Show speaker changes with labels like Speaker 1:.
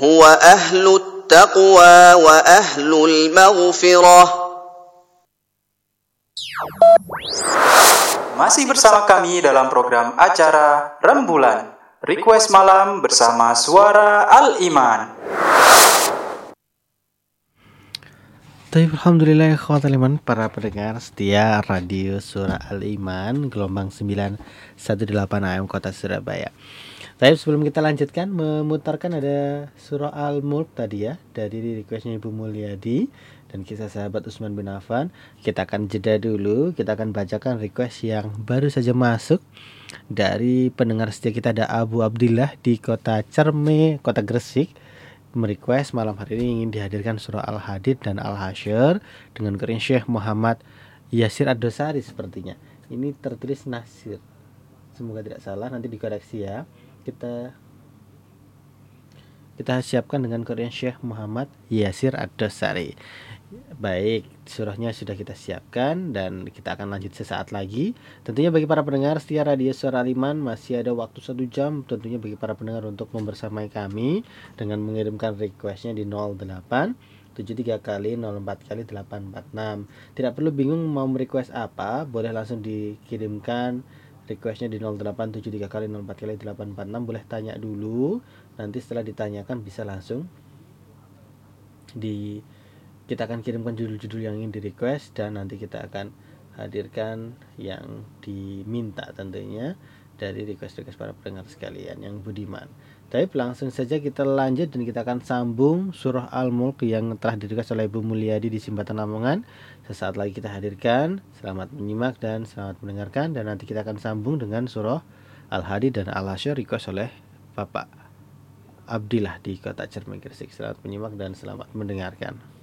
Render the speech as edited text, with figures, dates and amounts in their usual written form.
Speaker 1: هو أهل التقوى وأهل المغفرة.
Speaker 2: Masih bersama kami dalam program acara Rembulan Request Malam bersama Suara Al-Iman.
Speaker 3: Alhamdulillah ikhwatal iman, para pendengar setia Radio Suara Al-Iman gelombang 918 AM Kota Surabaya. Tapi sebelum kita lanjutkan memutarkan ada Surah Al-Mulk tadi ya, dari requestnya Ibu Mulyadi dan kisah sahabat Utsman bin Affan. Kita akan jeda dulu, kita akan bacakan request yang baru saja masuk dari pendengar setia kita. Ada Abu Abdillah di Kota Cerme, Kota Gresik, merequest malam hari ini ingin dihadirkan surah Al-Hadid dan Al-Hasyr dengan Qur'an Syekh Muhammad Yasir Ad-Dosari sepertinya. Ini tertulis Nasir. Semoga tidak salah, nanti dikoreksi ya. Kita siapkan dengan Qur'an Syekh Muhammad Yasir Ad-Dosari. Baik, surahnya sudah kita siapkan dan kita akan lanjut sesaat lagi. Tentunya bagi para pendengar setia Radio Suara Al-Iman masih ada waktu 1 jam tentunya bagi para pendengar untuk membersamai kami dengan mengirimkan requestnya di 08 73 kali 04 kali 846. Tidak perlu bingung mau request apa, boleh langsung dikirimkan requestnya di 0873 kali 04 kali 846. Boleh tanya dulu, nanti setelah ditanyakan bisa langsung kita akan kirimkan judul-judul yang ingin di request dan nanti kita akan hadirkan yang diminta tentunya dari request-request para pendengar sekalian yang budiman. Tapi langsung saja kita lanjut dan kita akan sambung surah Al-Mulk yang telah di-request oleh Ibu Mulyadi di Simbatan Lamongan. Sesaat lagi kita hadirkan. Selamat menyimak dan selamat mendengarkan, dan nanti kita akan sambung dengan surah Al-Hadid dan Al-Hasyr request oleh Bapak Abdillah di Kota Cerme Gresik. Selamat menyimak dan selamat mendengarkan.